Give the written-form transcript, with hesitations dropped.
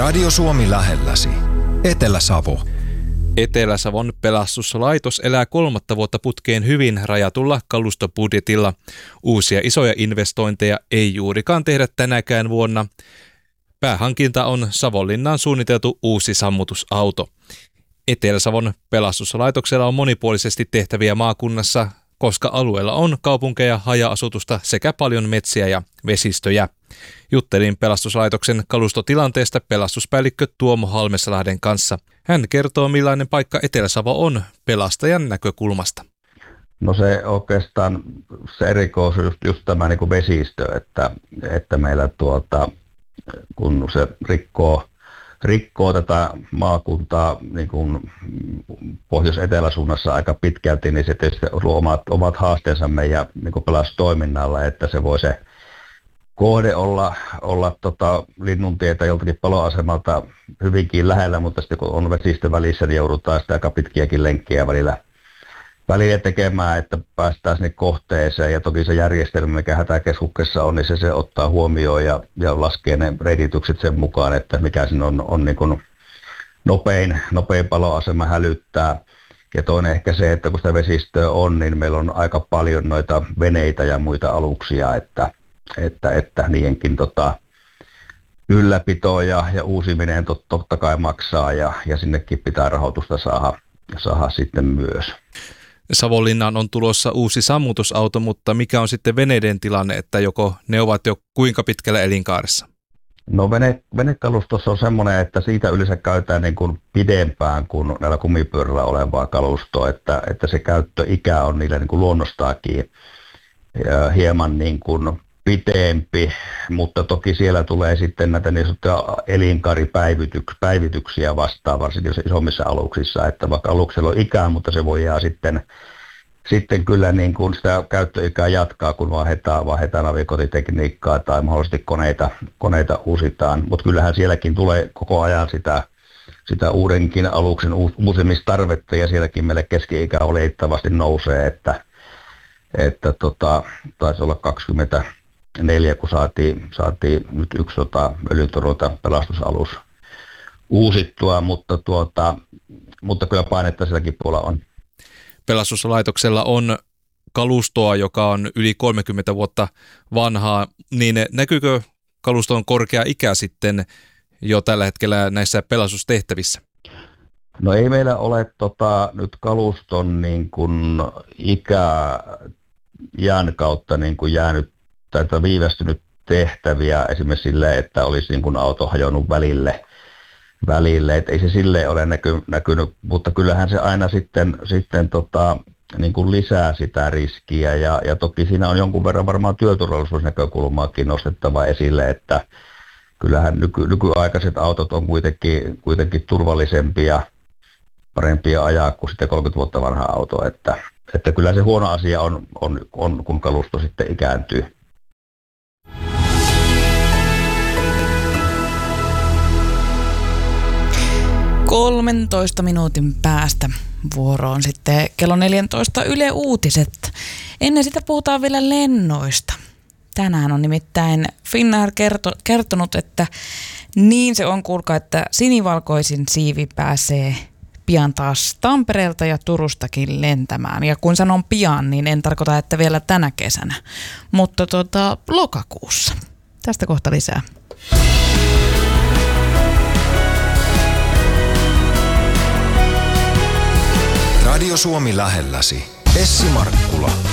Radio Suomi lähelläsi. Etelä-Savo. Etelä-Savon pelastuslaitos elää 3. vuotta putkeen hyvin rajatulla kalustobudjetilla. Uusia isoja investointeja ei juurikaan tehdä tänäkään vuonna. Päähankinta on Savonlinnaan suunniteltu uusi sammutusauto. Etelä-Savon pelastuslaitoksella on monipuolisesti tehtäviä maakunnassa, koska alueella on kaupunkeja, haja-asutusta sekä paljon metsiä ja vesistöjä. Juttelin pelastuslaitoksen kalustotilanteesta pelastuspäällikkö Tuomo Halmesalahden kanssa. Hän kertoo, millainen paikka Etelä-Savo on pelastajan näkökulmasta. No se oikeastaan se erikoisuus just tämä niin kuin vesistö, että meillä kun se rikkoo tätä maakuntaa niin kuin pohjois-eteläsuunnassa aika pitkälti, niin se tietysti luo omat haasteensa meidän niin kuin pelastustoiminnalla, että se voi se kohde olla Linnuntietä joltakin paloasemalta hyvinkin lähellä, mutta sitten kun on vesistö välissä, niin joudutaan sitä aika pitkiäkin lenkkejä välillä tekemään, että päästään sinne kohteeseen. Ja toki se järjestelmä, mikä hätäkeskuksessa on, niin se ottaa huomioon ja laskee ne reititykset sen mukaan, että mikä siinä on niin kuin nopein paloasema hälyttää. Ja toinen ehkä se, että kun sitä vesistöä on, niin meillä on aika paljon noita veneitä ja muita aluksia, että niidenkin ylläpito ja uusiminen totta kai maksaa ja sinnekin pitää rahoitusta saada sitten myös. Savonlinnaan on tulossa uusi sammutusauto, mutta mikä on sitten veneiden tilanne, että ne ovat jo kuinka pitkällä elinkaaressa? No venekalustossa on semmoinen, että siitä yleensä käytetään niin kuin pidempään kuin näillä kumipyörillä olevaa kalustoa, että se käyttöikä on niillä niin kuin luonnostaakin hieman niin kuin pitempi, mutta toki siellä tulee sitten näitä niin sanottuja elinkaaripäivityksiä vastaan, varsinkin isommissa aluksissa, että vaikka aluksella on ikää, mutta se voi jää sitten kyllä niin kuin sitä käyttöikää jatkaa, kun vaihdetaan navigointitekniikkaa tai mahdollisesti koneita uusitaan, mutta kyllähän sielläkin tulee koko ajan sitä uudenkin aluksen uusimistarvetta ja sielläkin meille keski-ikä oletettavasti nousee, että taisi olla 24, kun saatiin nyt yksi öljyntorjunta pelastusalus uusittua, mutta kyllä painetta silläkin puolella on. Pelastuslaitoksella on kalustoa, joka on yli 30 vuotta vanhaa, niin näkyykö kaluston korkea ikä sitten jo tällä hetkellä näissä pelastustehtävissä? No ei meillä ole nyt kaluston niin kuin iän kautta niin kuin jäänyt tai viivästynyt tehtäviä esimerkiksi silleen, että olisi niin kuin auto hajonnut välille, että ei se silleen ole näkynyt, mutta kyllähän se aina sitten niin kuin lisää sitä riskiä ja toki siinä on jonkun verran varmaan työturvallisuusnäkökulmaakin nostettava esille, että kyllähän nykyaikaiset autot on kuitenkin turvallisempia, parempia ajaa kuin sitten 30 vuotta vanha auto, että kyllä se huono asia on kun kalusto sitten ikääntyy. Kolmentoista minuutin päästä vuoroon sitten kello 14 Yle Uutiset. Ennen sitä puhutaan vielä lennoista. Tänään on nimittäin Finnair kertonut, että niin se on, kuulkaa, että sinivalkoisin siivi pääsee pian taas Tampereelta ja Turustakin lentämään. Ja kun sanon pian, niin en tarkoita, että vielä tänä kesänä, mutta lokakuussa. Tästä kohta lisää. Radio Suomi lähelläsi. Essi Markkula.